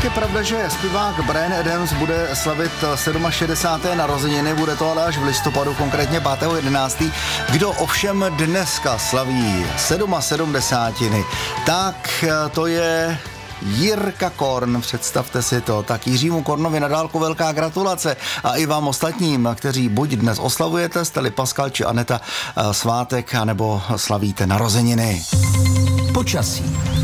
je pravda, že zpěvák Bryan Adams bude slavit 67. narozeniny, bude to ale až v listopadu, konkrétně 5.11. Kdo ovšem dneska slaví 77. tak to je Jirka Korn, představte si to. Tak Jiřímu Kornovi na dálku velká gratulace a i vám ostatním, kteří buď dnes oslavujete, jste-li Pascal či Aneta svátek, anebo slavíte narozeniny. Počasí.